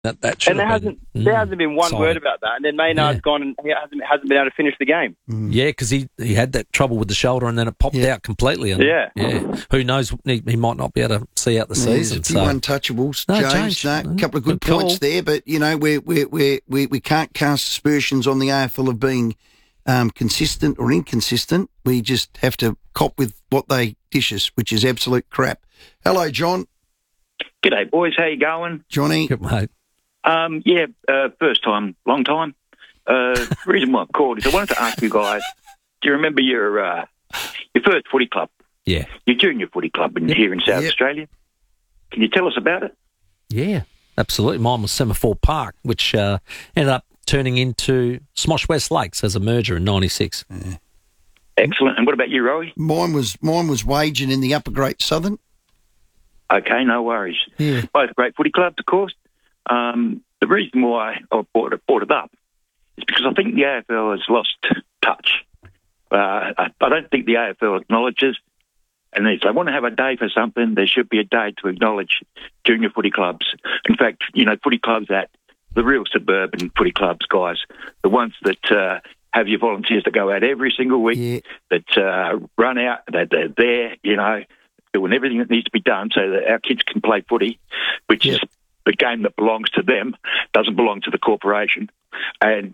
That should and there hasn't been one word about that. And then Maynard's gone and he hasn't been able to finish the game. Yeah, because he had that trouble with the shoulder and then it popped out completely. And, who knows? He might not be able to see out the season. There's a few untouchables, James. A couple of good points there, but we can't cast aspersions on the AFL of being consistent or inconsistent. We just have to cop with what they dish us, which is absolute crap. Hello, John. G'day, boys. How you going? Johnny. Good, mate. First time, long time. The reason why I've called is I wanted to ask you guys, do you remember your first footy club? Yeah. Your junior footy club here in South Australia? Can you tell us about it? Yeah, absolutely. Mine was Semaphore Park, which ended up turning into Smosh West Lakes as a merger in 96. Yeah. Excellent. And what about you, Rowie? Mine was Wagen in the Upper Great Southern. Okay, no worries. Yeah. Both great footy clubs, of course. The reason why I brought it up is because I think the AFL has lost touch. I don't think the AFL acknowledges, and if they want to have a day for something, there should be a day to acknowledge junior footy clubs. In fact, footy clubs that the real suburban footy clubs, guys, the ones that have your volunteers that go out every single week, that run out, that they're there, doing everything that needs to be done so that our kids can play footy, which is the game that belongs to them, doesn't belong to the corporation, and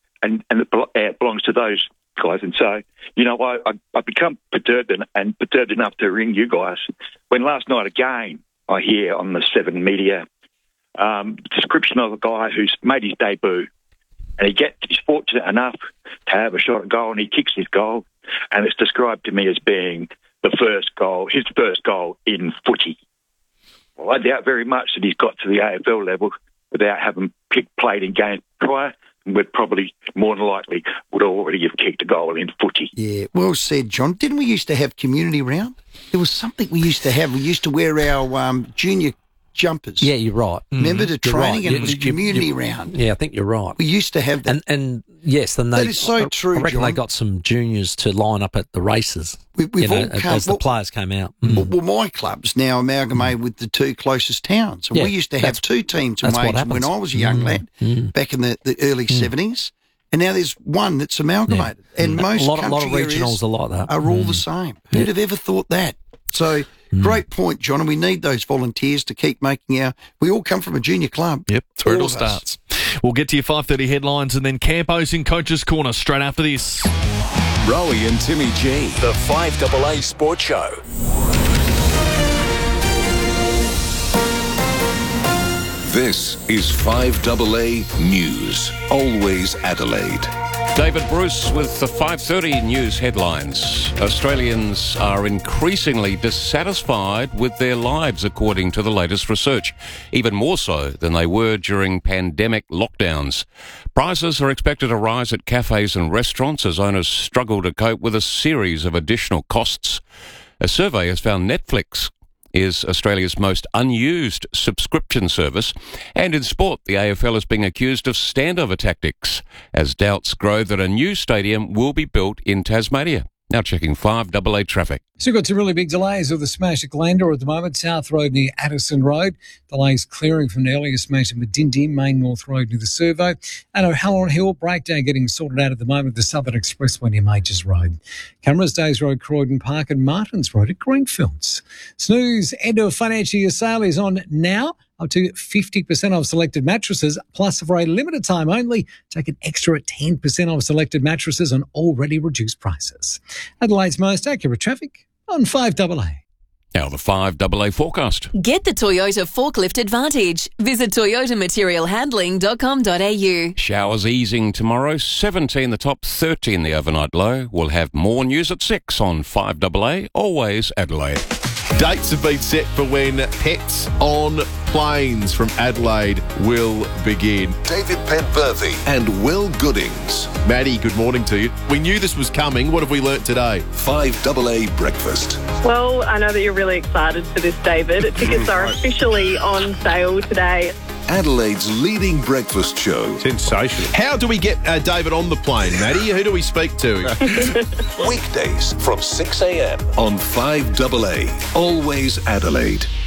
it belongs to those guys. And so, I've become perturbed enough to ring you guys. When last night again, I hear on the Seven Media description of a guy who's made his debut, and he's fortunate enough to have a shot at goal, and he kicks his goal, and it's described to me as being his first goal in footy. Well, I doubt very much that he's got to the AFL level without having played in games prior, and would probably, more than likely, would already have kicked a goal in footy. Yeah, well said, John. Didn't we used to have community round? There was something we used to have. We used to wear our junior jumpers. Yeah, you're right. Remember the training and it was community round. Yeah, I think you're right. We used to have that. And yes, then that is so true, I reckon John. they got some juniors to line up at the races as the players came out. Well, my club's now amalgamated with the two closest towns. And we used to have two teams in Wagen when I was a young lad, back in the early 70s. And now there's one that's amalgamated. Yeah. And most a lot of regionals areas are like that. Are all the same. Who'd have ever thought that? So... Great point, John, and we need those volunteers to keep making we all come from a junior club. Yep, that's where it all starts. We'll get to your 5:30 headlines and then Campos in Coach's Corner straight after this. Rowie and Timmy G, the 5AA Sports Show. This is 5AA News, always Adelaide. David Bruce with the 5:30 news headlines. Australians are increasingly dissatisfied with their lives, according to the latest research, even more so than they were during pandemic lockdowns. Prices are expected to rise at cafes and restaurants as owners struggle to cope with a series of additional costs. A survey has found Netflix is Australia's most unused subscription service. And in sport, the AFL is being accused of standover tactics as doubts grow that a new stadium will be built in Tasmania. Now checking 5AA traffic. So we've got some really big delays of the smash at Glendor at the moment. South Road near Addison Road. Delays clearing from the earlier smash at Medindi, Main North Road near the Servo. And O'Halloran Hill breakdown getting sorted out at the moment. The Southern Expressway near Majors Road. Cameras Days Road, Croydon Park and Martins Road at Greenfields. Snooze end of financial year sale is on now. Up to 50% off selected mattresses, plus for a limited time only, take an extra 10% off selected mattresses on already reduced prices. Adelaide's most accurate traffic on 5AA. Now the 5AA forecast. Get the Toyota Forklift Advantage. Visit toyomaterialhandling.com.au. Showers easing tomorrow, 17 the top, 13 the overnight low. We'll have more news at 6 on 5AA, always Adelaide. Dates have been set for when Pets on Planes from Adelaide will begin. David Penberthy and Will Goodings. Maddie, good morning to you. We knew this was coming. What have we learnt today? 5AA Breakfast. Well, I know that you're really excited for this, David. Tickets are officially on sale today. Adelaide's leading breakfast show. Sensational. How do we get David on the plane, Maddie? Who do we speak to? Weekdays from 6 a.m. on 5AA. Always Adelaide.